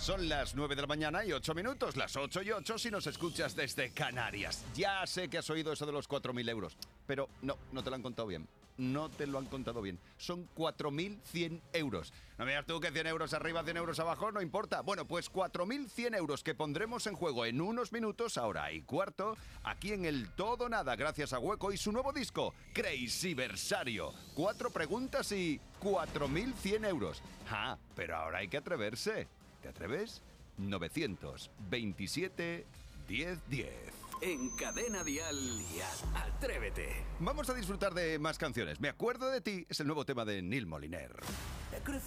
Son las 9 de la mañana y 8 minutos, las 8 y 8 si nos escuchas desde Canarias. Ya sé que has oído eso de los 4.000 euros, pero no te lo han contado bien. No te lo han contado bien. Son 4.100 euros. No me digas tú que 100 euros arriba, 100 euros abajo, no importa. Bueno, pues 4.100 euros que pondremos en juego en unos minutos, ahora y cuarto, aquí en el Todo Nada, gracias a Hueco y su nuevo disco, Crazyversario. 4 preguntas y 4.100 euros. Ah, pero ahora hay que atreverse. ¿Te atreves? 927 1010. En Cadena Dial, atrévete. Vamos a disfrutar de más canciones. Me acuerdo de ti es el nuevo tema de Neil Moliner.